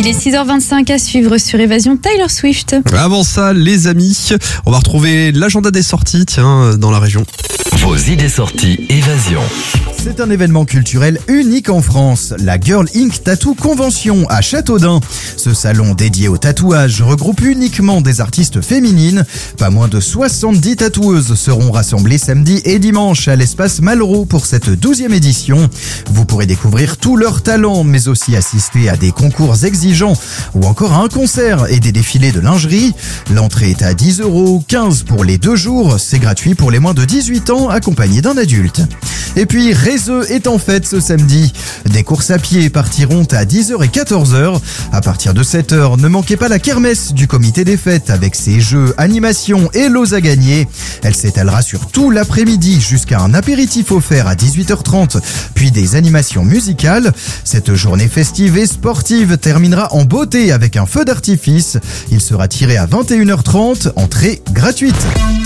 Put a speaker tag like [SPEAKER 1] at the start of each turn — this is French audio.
[SPEAKER 1] Il est 6h25 à suivre sur Évasion Taylor Swift.
[SPEAKER 2] Avant ça, les amis, on va retrouver l'agenda des sorties, dans la région.
[SPEAKER 3] Vos idées sorties Évasion.
[SPEAKER 4] C'est un événement culturel unique en France, la Girl Inc. Tattoo Convention à Châteaudun. Ce salon dédié au tatouage regroupe uniquement des artistes féminines. Pas moins de 70 tatoueuses seront rassemblées samedi et dimanche à l'espace Malraux pour cette 12e édition. Vous pourrez découvrir tous leurs talents, mais aussi assister à des concours exigeants ou encore à un concert et des défilés de lingerie. L'entrée est à 10 €, 15 pour les 2 jours. C'est gratuit pour les moins de 18 ans accompagnés d'un adulte. Et puis, Rézeux est en fête ce samedi. Des courses à pied partiront à 10h et 14h. À partir de 7h, ne manquez pas la kermesse du comité des fêtes avec ses jeux, animations et lots à gagner. Elle s'étalera sur tout l'après-midi jusqu'à un apéritif offert à 18h30, puis des animations musicales. Cette journée festive et sportive terminera en beauté avec un feu d'artifice. Il sera tiré à 21h30, entrée gratuite.